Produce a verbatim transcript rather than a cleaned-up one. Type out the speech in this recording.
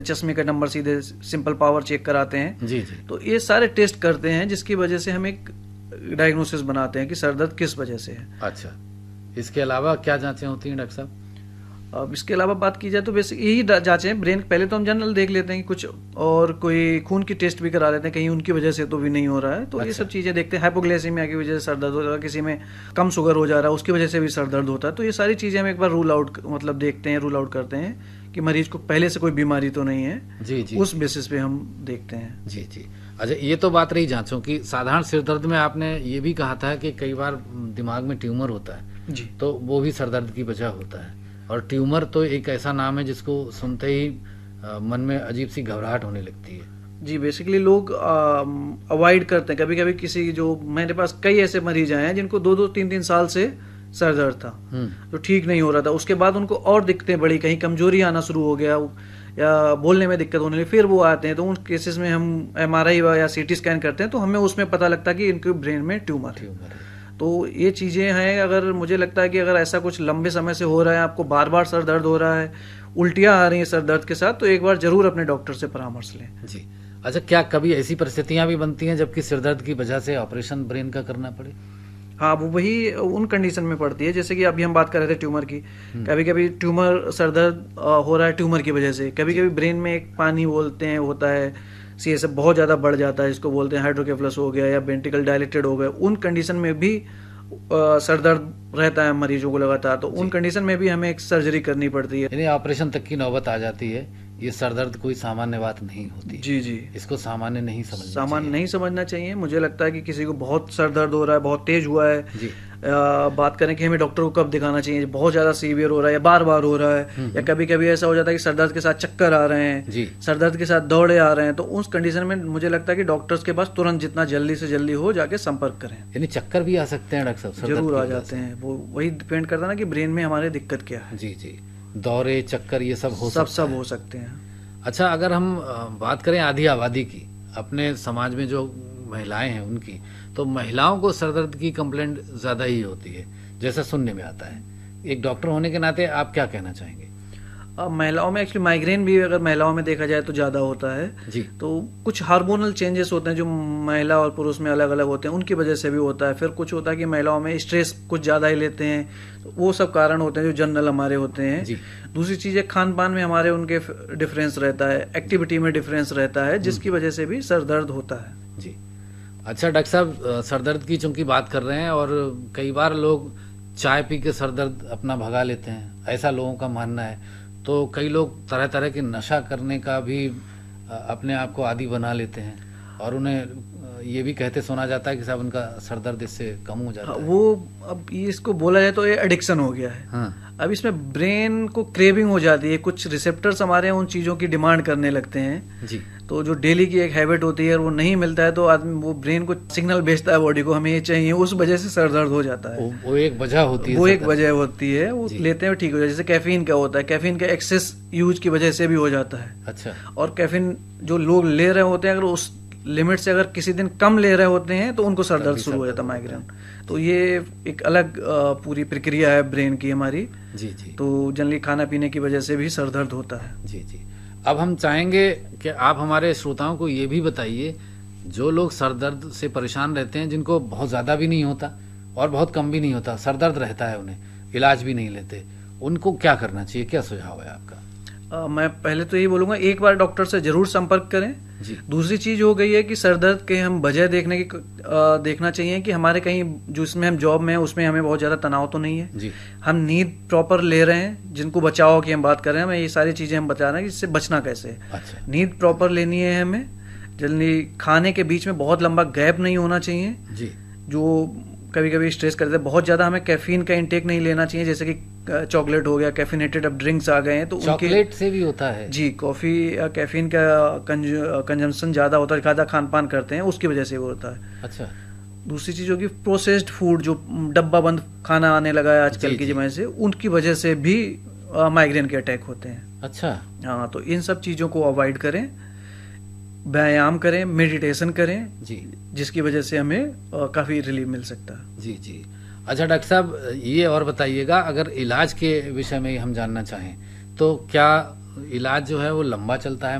चश्मे का नंबर सीधे सिंपल पावर चेक कराते हैं। जी जी। तो ये सारे टेस्ट करते हैं जिसकी वजह से हम एक डायग्नोसिस बनाते हैं कि सर दर्द किस वजह से है। अच्छा, इसके अलावा क्या जांचें होती हैं डॉक्टर साहब? अब इसके अलावा बात की जाए तो बेसिक यही जांचें ब्रेन, पहले तो हम जनरल देख लेते हैं कि कुछ, और कोई खून की टेस्ट भी करा लेते हैं कहीं उनकी वजह से तो भी नहीं हो रहा है। तो अच्छा। ये सब चीज़ें देखते हैं। हाइपोग्लाइसेमिया की वजह से सर दर्द हो रहा है, किसी में कम शुगर हो जा रहा है उसकी वजह से भी सर दर्द होता है। तो ये सारी चीज़ें हम एक बार रूल आउट मतलब देखते हैं, रूल आउट करते हैं कि मरीज को पहले से कोई बीमारी तो नहीं है। जी जी। उस बेसिस पे हम देखते हैं। जी जी। अच्छा, ये तो बात रही जांचों की। साधारण सिर दर्द में आपने ये भी कहा था कि कई बार दिमाग में ट्यूमर होता है जी, तो वो भी सर दर्द की वजह होता है। और ट्यूमर तो एक ऐसा नाम है जिसको सुनते ही आ, मन में अजीब सी घबराहट होने लगती है। जी। बेसिकली लोग अवॉइड करते हैं। कभी कभी किसी, जो मेरे पास कई ऐसे मरीज आए हैं जिनको दो दो तीन तीन साल से सर दर्द था जो ठीक नहीं हो रहा था, उसके बाद उनको और दिक्कतें बढ़ी, कहीं कमजोरी आना शुरू हो गया या बोलने में दिक्कत होने लगी, फिर वो आते हैं। तो उन केसेस में हम एमआरआई या सीटी स्कैन करते हैं तो हमें उसमें पता लगता है कि इनके ब्रेन में ट्यूमर है। तो ये चीज़ें हैं। अगर मुझे लगता है कि अगर ऐसा कुछ लंबे समय से हो रहा है, आपको बार बार सर दर्द हो रहा है, उल्टियाँ आ रही हैं सर दर्द के साथ, तो एक बार जरूर अपने डॉक्टर से परामर्श लें। जी। अच्छा, क्या कभी ऐसी परिस्थितियां भी बनती हैं जबकि सिर दर्द की वजह से ऑपरेशन ब्रेन का करना पड़े? हाँ, वो वही उन कंडीशन में पड़ती है जैसे कि अभी हम बात कर रहे थे ट्यूमर की। कभी कभी ट्यूमर, सर दर्द हो रहा है ट्यूमर की वजह से, कभी कभी ब्रेन में एक पानी बोलते हैं होता है, सी एस एफ बहुत ज़्यादा बढ़ जाता है, इसको बोलते हैं हाइड्रोकेफलस हो गया या वेंट्रिकल डायलेटेड हो गया। उन कंडीशन में भी आ, सर दर्द रहता है मरीजों को लगातार, तो उन कंडीशन में भी हमें एक सर्जरी करनी पड़ती है, यानी ऑपरेशन तक की नौबत आ जाती है। ये सर दर्द कोई सामान्य बात नहीं होती। जी जी। इसको सामान्य नहीं समझना सामान्य नहीं समझना चाहिए। मुझे लगता है कि किसी को बहुत सर दर्द हो रहा है, बहुत तेज हुआ है, जी। आ, बात करें कि हमें डॉक्टर को कब दिखाना चाहिए, बहुत ज्यादा सीवियर हो रहा है या बार बार हो रहा है, या कभी कभी ऐसा हो जाता है कि सर दर्द के साथ चक्कर आ रहे हैं, जी। सर दर्द के साथ दौड़े आ रहे हैं, तो उस कंडीशन में मुझे लगता है कि डॉक्टर्स के पास तुरंत जितना जल्दी से जल्दी हो जाके संपर्क करें। यानी चक्कर भी आ सकते हैं डॉक्टर साहब? जरूर आ जाते हैं। वो वही डिपेंड करता है ना कि ब्रेन में हमारे दिक्कत क्या है। जी जी। दौरे, चक्कर, ये सब हो सब सब हो सकते हैं। अच्छा, अगर हम बात करें आधी आबादी की, अपने समाज में जो महिलाएं हैं उनकी, तो महिलाओं को सर दर्द की कंप्लेंट ज़्यादा ही होती है जैसा सुनने में आता है। एक डॉक्टर होने के नाते आप क्या कहना चाहेंगे? अब महिलाओं में एक्चुअली माइग्रेन भी अगर महिलाओं में देखा जाए तो ज़्यादा होता है जी। तो कुछ हार्मोनल चेंजेस होते हैं जो महिला और पुरुष में अलग अलग होते हैं, उनकी वजह से भी होता है। फिर कुछ होता है कि महिलाओं में स्ट्रेस कुछ ज़्यादा ही लेते हैं, तो वो सब कारण होते हैं जो जनरल हमारे होते हैं जी। दूसरी चीज़ है खान पान में हमारे उनके डिफरेंस रहता है, एक्टिविटी में डिफरेंस रहता है, जिसकी वजह से भी सर दर्द होता है जी। अच्छा डॉक्टर साहब, सर दर्द की चूंकि बात कर रहे हैं और कई बार लोग चाय पी के सर दर्द अपना भगा लेते हैं, ऐसा लोगों का मानना है। तो कई लोग तरह तरह के नशा करने का भी अपने आप को आदी बना लेते हैं और उन्हें ये भी कहते सुना जाता है कि साहब उनका सर दर्द इससे कम हो जाता हाँ, है। वो अब इसको बोला जाए तो ये एडिक्शन हो गया है। हाँ। अब इसमें ब्रेन को क्रेविंग हो जाती है, कुछ रिसेप्टर्स हमारे उन चीज़ों की डिमांड करने लगते हैं जी। तो जो डेली की एक हैबिट होती है और वो नहीं मिलता है तो आदमी वो ब्रेन को सिग्नल भेजता है बॉडी को, हमें ये चाहिए, उस वजह से सर दर्द हो जाता है। वो, वो एक वजह होती है, वो एक वजह होती है, वो लेते हैं ठीक हो जाता है। जैसे कैफीन का होता है, कैफीन का एक्सेस यूज की वजह से भी हो जाता है। अच्छा। और कैफीन जो लोग ले रहे होते हैं अगर उस लिमिट से अगर किसी दिन कम ले रहे होते हैं तो उनको सर दर्द शुरू हो जाता है, माइग्रेन। तो ये एक अलग पूरी प्रक्रिया है ब्रेन की हमारी जी जी। तो जनरली खाना पीने की वजह से भी सर दर्द होता है जी जी। अब हम चाहेंगे कि आप हमारे श्रोताओं को ये भी बताइए, जो लोग सर दर्द से परेशान रहते हैं, जिनको बहुत ज़्यादा भी नहीं होता और बहुत कम भी नहीं होता, सर दर्द रहता है, उन्हें इलाज भी नहीं लेते, उनको क्या करना चाहिए, क्या सुझाव है आपका? आ, मैं पहले तो यही बोलूँगा एक बार डॉक्टर से जरूर संपर्क करें जी। दूसरी चीज़ हो गई है कि सर दर्द के हम वजह देखने की आ, देखना चाहिए कि हमारे कहीं जिसमें हम जॉब में हैं उसमें हमें बहुत ज़्यादा तनाव तो नहीं है जी। हम नींद प्रॉपर ले रहे हैं, जिनको बचाव की हम बात कर रहे हैं, हमें ये सारी चीज़ें हम बता रहे हैं कि इससे बचना कैसे है। अच्छा। नींद प्रॉपर लेनी है हमें, जल्दी खाने के बीच में बहुत लंबा गैप नहीं होना चाहिए जी। जो कभी कभी स्ट्रेस करते हैं बहुत ज़्यादा, हमें कैफीन का इंटेक नहीं लेना चाहिए, जैसे कि चॉकलेट हो गया, कैफिनेटेड अब ड्रिंक्स आ गए हैं तो चॉकलेट से भी होता है जी। कॉफ़ी या कैफीन का कंजम्पशन ज़्यादा होता है, ज़्यादा खान पान करते हैं उसकी वजह से वो होता है। अच्छा। दूसरी चीज़ होगी प्रोसेस्ड फूड, जो डब्बा बंद खाना आने लगा है आजकल की वजह से, उनकी वजह से भी माइग्रेन के अटैक होते हैं। अच्छा। हाँ, तो इन सब चीज़ों को अवॉइड करें, व्यायाम करें, मेडिटेशन करें जी, जिसकी वजह से हमें काफ़ी रिलीफ मिल सकता है जी जी। अच्छा डॉक्टर साहब, ये और बताइएगा, अगर इलाज के विषय में हम जानना चाहें तो क्या इलाज जो है वो लंबा चलता है।